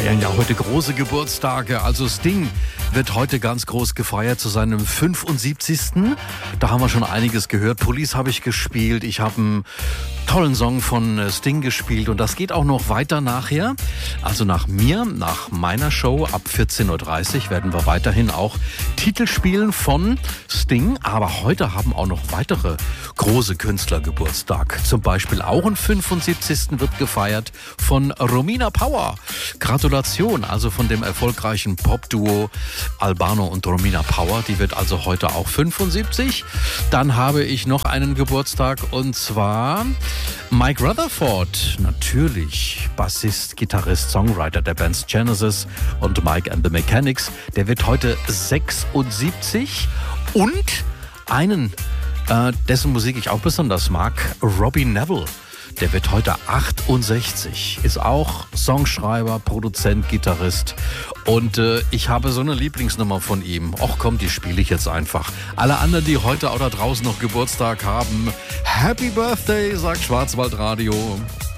feiern ja heute große Geburtstage. Also Sting wird heute ganz groß gefeiert zu seinem 75. Da haben wir schon einiges gehört. Police habe ich gespielt. Ich habe einen tollen Song von Sting gespielt. Und das geht auch noch weiter nachher. Also nach mir, nach meiner Show ab 14.30 Uhr werden wir weiterhin auch Titel spielen von Sting. Aber heute haben auch noch weitere große Künstler Geburtstag. Zum Beispiel auch ein 75. wird gefeiert von Romina Power. Gratulation, also von dem erfolgreichen Popduo Albano und Romina Power. Die wird also heute auch 75. Dann habe ich noch einen Geburtstag und zwar Mike Rutherford. Natürlich Bassist, Gitarrist, Songwriter der Bands Genesis und Mike and the Mechanics. Der wird heute 76. Und einen, dessen Musik ich auch besonders mag, Robbie Neville. Der wird heute 68, ist auch Songschreiber, Produzent, Gitarrist und ich habe so eine Lieblingsnummer von ihm. Och komm, die spiele ich jetzt einfach. Alle anderen, die heute auch da draußen noch Geburtstag haben, Happy Birthday, sagt Schwarzwaldradio.